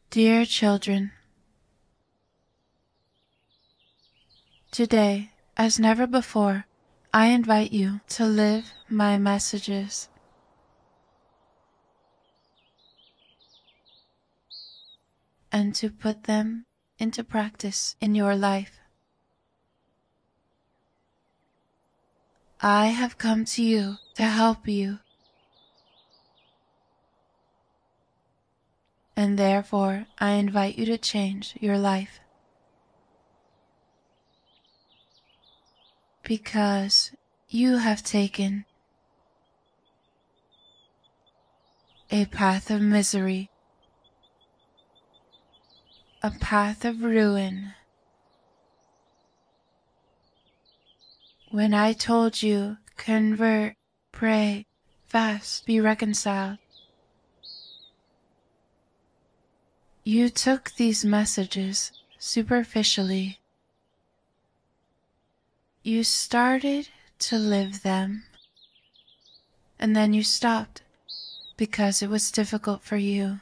Dear children, today, as never before, I invite you to live my messages. And to put them into practice in your life. I have come to you to help you. And therefore, I invite you to change your life. Because you have taken a path of misery, a path of ruin. When I told you, convert, pray, fast, be reconciled, you took these messages superficially. You started to live them, and then you stopped because it was difficult for you.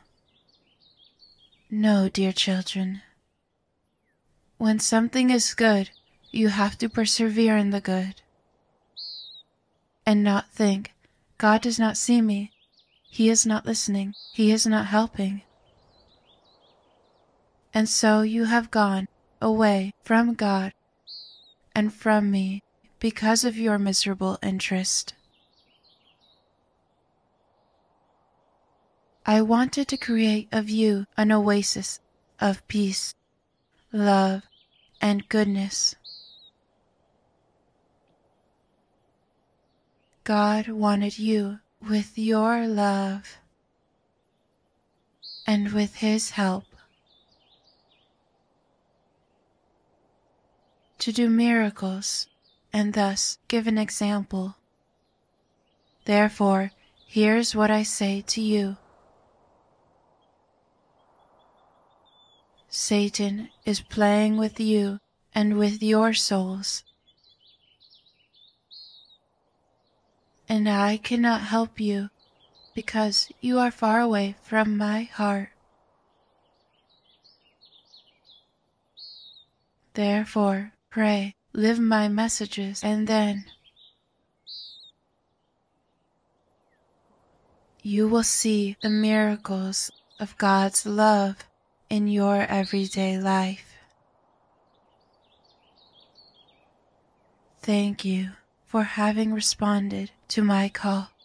No, dear children. When something is good, you have to persevere in the good. And not think, God does not see me. He is not listening. He is not helping. And so you have gone away from God and from me because of your miserable interest. I wanted to create of you an oasis of peace, love, and goodness. God wanted you with your love and with His help to do miracles and thus give an example. Therefore, here's what I say to you. Satan is playing with you and with your souls. And I cannot help you because you are far away from my heart. Therefore, pray, live my messages, and then you will see the miracles of God's love in your everyday life. Thank you for having responded to my call.